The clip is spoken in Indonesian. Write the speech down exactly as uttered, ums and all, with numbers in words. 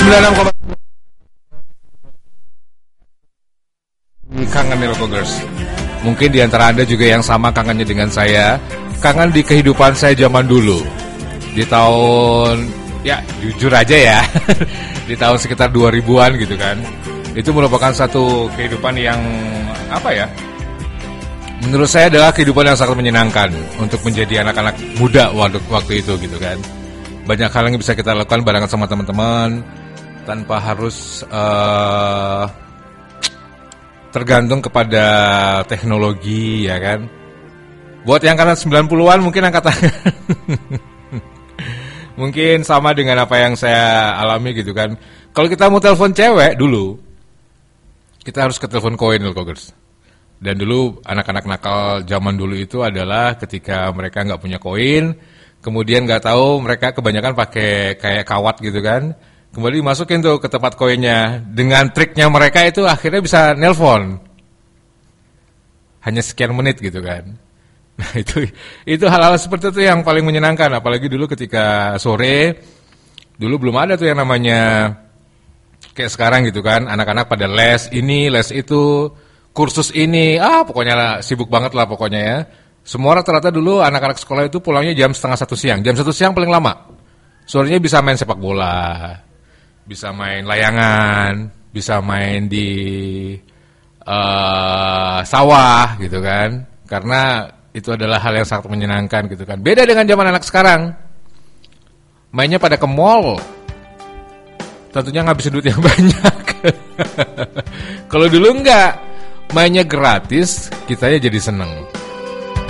sembilan puluh enam koma kangen nih Lokogers. Mungkin di antara Anda juga yang sama kangennya dengan saya. Kangen di kehidupan saya zaman dulu. Di tahun, ya jujur aja ya, di tahun sekitar dua ribuan gitu kan. Itu merupakan satu kehidupan yang, apa ya, menurut saya adalah kehidupan yang sangat menyenangkan untuk menjadi anak-anak muda waktu, waktu itu gitu kan. Banyak hal yang bisa kita lakukan barengan sama teman-teman tanpa harus uh, tergantung kepada teknologi ya kan. Buat yang angkatan sembilan puluhan mungkin angkat tangan. Mungkin sama dengan apa yang saya alami gitu kan. Kalau kita mau telepon cewek dulu, kita harus ke telepon koin loh Kogers. Dan dulu anak-anak nakal zaman dulu itu adalah ketika mereka nggak punya koin, kemudian nggak tahu mereka kebanyakan pakai kayak kawat gitu kan. Kembali masukin tuh ke tempat koinnya. Dengan triknya mereka itu akhirnya bisa nelpon. Hanya sekian menit gitu kan. Nah itu itu hal-hal seperti itu yang paling menyenangkan. Apalagi dulu ketika sore, dulu belum ada tuh yang namanya kayak sekarang gitu kan. Anak-anak pada les ini, les itu, kursus ini. Ah pokoknya sibuk banget lah pokoknya ya. Semua rata-rata dulu anak-anak sekolah itu pulangnya jam setengah satu siang. Jam satu siang paling lama. Sorenya bisa main sepak bola, bisa main layangan, bisa main di uh, sawah gitu kan. Karena itu adalah hal yang sangat menyenangkan gitu kan. Beda dengan zaman anak sekarang. Mainnya pada ke mall. Tentunya ngabisin duit yang banyak. Kalau dulu enggak, mainnya gratis, kitanya jadi seneng.